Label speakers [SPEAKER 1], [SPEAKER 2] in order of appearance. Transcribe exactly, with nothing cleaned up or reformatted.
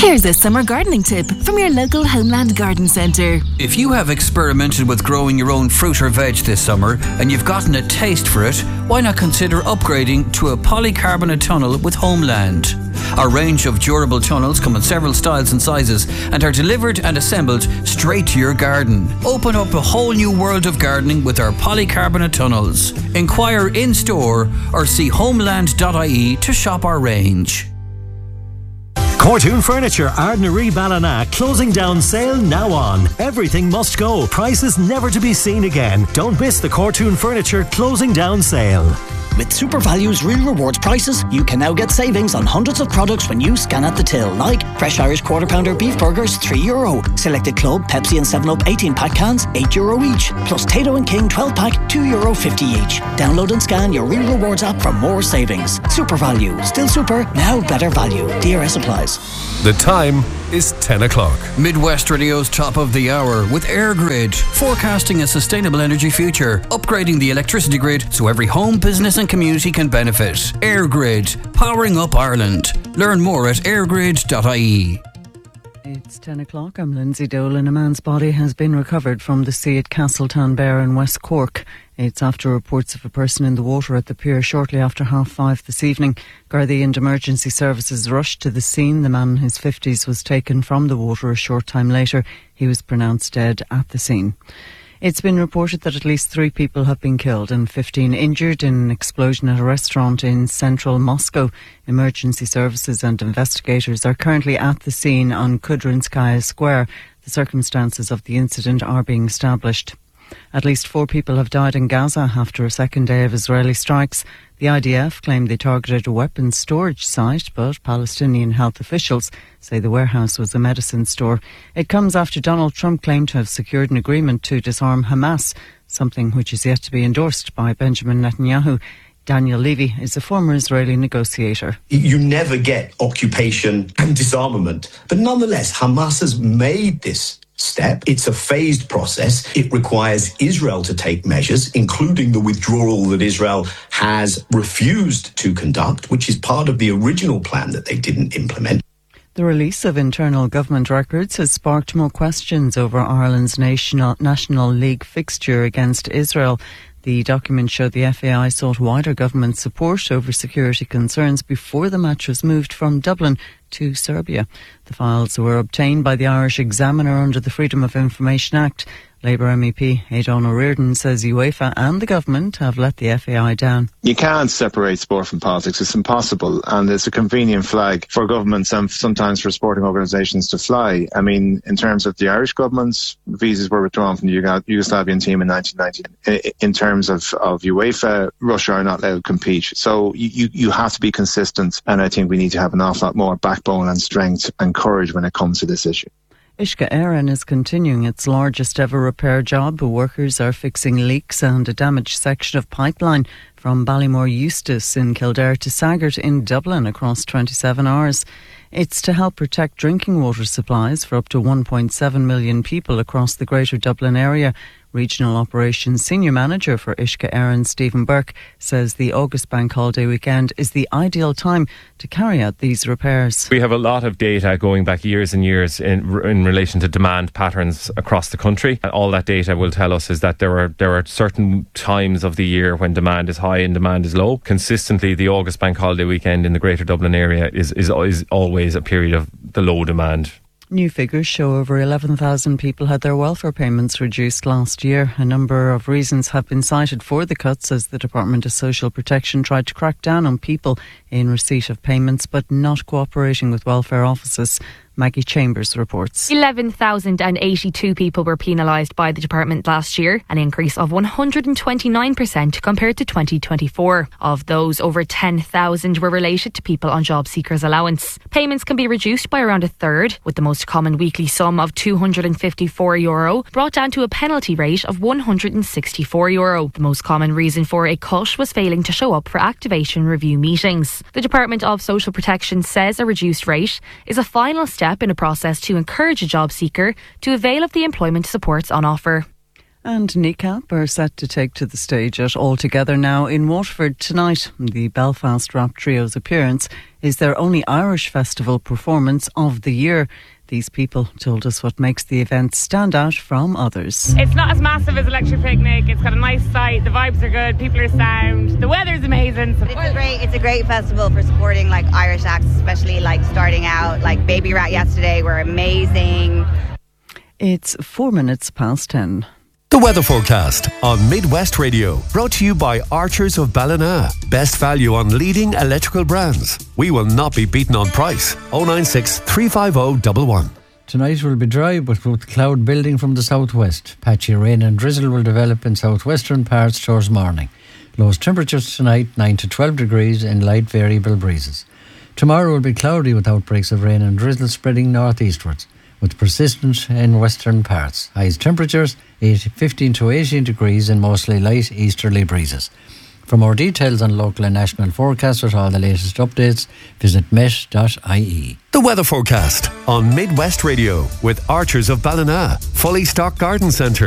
[SPEAKER 1] Here's a summer gardening tip from your local Homeland Garden Centre.
[SPEAKER 2] If you have experimented with growing your own fruit or veg this summer and you've gotten a taste for it, why not consider upgrading to a polycarbonate tunnel with Homeland? Our range of durable tunnels come in several styles and sizes and are delivered and assembled straight to your garden. Open up a whole new world of gardening with our polycarbonate tunnels. Inquire in store or see homeland dot I E to shop our range.
[SPEAKER 3] Cortoon Furniture, Ardnaree Ballina, closing down sale now on. Everything must go. Prices never to be seen again. Don't miss the Cortoon Furniture closing down sale.
[SPEAKER 4] With Super Value's Real Rewards prices, you can now get savings on hundreds of products when you scan at the till, like fresh Irish quarter pounder beef burgers, three euro. Selected Club, Pepsi and seven up eighteen pack cans, eight euro each. Plus Tato and King twelve pack, two euro fifty each. Download and scan your Real Rewards app for more savings. Super Value, still super, now better value. D R S applies.
[SPEAKER 5] The time is ten o'clock.
[SPEAKER 2] Midwest Radio's top of the hour with AirGrid, forecasting a sustainable energy future, upgrading the electricity grid so every home, business and community can benefit. AirGrid, powering up Ireland. Learn more at airgrid dot I E.
[SPEAKER 6] It's ten o'clock. I'm Lindsay Dolan. A man's body has been recovered from the sea at Castletownbere in West Cork. It's after reports of a person in the water at the pier shortly after half five this evening. Gardaí and emergency services rushed to the scene. The man in his fifties was taken from the water a short time later. He was pronounced dead at the scene. It's been reported that at least three people have been killed and fifteen injured in an explosion at a restaurant in central Moscow. Emergency services and investigators are currently at the scene on Kudrinskaya Square. The circumstances of the incident are being established. At least four people have died in Gaza after a second day of Israeli strikes. The I D F claimed they targeted a weapons storage site, but Palestinian health officials say the warehouse was a medicine store. It comes after Donald Trump claimed to have secured an agreement to disarm Hamas, something which is yet to be endorsed by Benjamin Netanyahu. Daniel Levy is a former Israeli negotiator.
[SPEAKER 7] You never get occupation and disarmament, but nonetheless, Hamas has made this step. It's a phased process. It requires Israel to take measures, including the withdrawal that Israel has refused to conduct, which is part of the original plan that they didn't implement.
[SPEAKER 6] The release of internal government records has sparked more questions over Ireland's National, National League fixture against Israel. The document showed the F A I sought wider government support over security concerns before the match was moved from Dublin to Serbia. The files were obtained by the Irish Examiner under the Freedom of Information Act. Labour M E P Aidan O'Riordan says UEFA and the government have let the F A I down.
[SPEAKER 8] You can't separate sport from politics. It's impossible. And it's a convenient flag for governments and sometimes for sporting organisations to fly. I mean, in terms of the Irish government's visas were withdrawn from the Yugoslavian team in nineteen ninety. In terms of, of UEFA, Russia are not allowed to compete. So you, you have to be consistent. And I think we need to have an awful lot more backbone and strength and courage when it comes to this issue.
[SPEAKER 6] Uisce Éireann is continuing its largest ever repair job. Workers are fixing leaks and a damaged section of pipeline from Ballymore Eustace in Kildare to Saggart in Dublin across twenty-seven hours. It's to help protect drinking water supplies for up to one point seven million people across the Greater Dublin area. Regional Operations Senior Manager for Uisce Éireann, Stephen Burke, says the August Bank Holiday weekend is the ideal time to carry out these repairs.
[SPEAKER 9] We have a lot of data going back years and years in, in relation to demand patterns across the country. All that data will tell us is that there are there are certain times of the year when demand is high and demand is low. Consistently, the August Bank Holiday weekend in the Greater Dublin area is, is, is always a period of the low demand.
[SPEAKER 6] New figures show over eleven thousand people had their welfare payments reduced last year. A number of reasons have been cited for the cuts as the Department of Social Protection tried to crack down on people in receipt of payments but not cooperating with welfare offices. Maggie Chambers reports.
[SPEAKER 10] eleven thousand eighty-two people were penalised by the department last year, an increase of one hundred twenty-nine percent compared to twenty twenty-four. Of those, over ten thousand were related to people on job seekers allowance. Payments can be reduced by around a third, with the most common weekly sum of two hundred fifty-four euro brought down to a penalty rate of one hundred sixty-four euro. The most common reason for a cut was failing to show up for activation review meetings. The Department of Social Protection says a reduced rate is a final step in a process to encourage a job seeker to avail of the employment supports on offer.
[SPEAKER 6] And N I C A P are set to take to the stage at All Together Now in Waterford tonight. The Belfast Rap Trio's appearance is their only Irish festival performance of the year. These people told us what makes the event stand out from others.
[SPEAKER 11] It's not as massive as Electric Picnic. It's got a nice site. The vibes are good. People are sound. The weather's amazing.
[SPEAKER 12] It's a great, it's a great festival for supporting like Irish acts, especially like starting out. Like Baby Rat yesterday were amazing.
[SPEAKER 6] It's four minutes past ten.
[SPEAKER 13] The weather forecast on Midwest Radio, brought to you by Archers of Ballina. Best value on leading electrical brands. We will not be beaten on price. oh nine six, three five oh, one one.
[SPEAKER 14] Tonight will be dry, but with cloud building from the southwest. Patchy rain and drizzle will develop in southwestern parts towards morning. Lowest temperatures tonight nine to twelve degrees and light variable breezes. Tomorrow will be cloudy with outbreaks of rain and drizzle spreading northeastwards, with persistent in western parts. Highest temperatures fifteen to eighteen degrees and mostly light easterly breezes. For more details on local and national forecasts with all the latest updates, visit met dot I E.
[SPEAKER 13] The weather forecast on Midwest Radio with Archers of Ballina, fully stocked garden centre.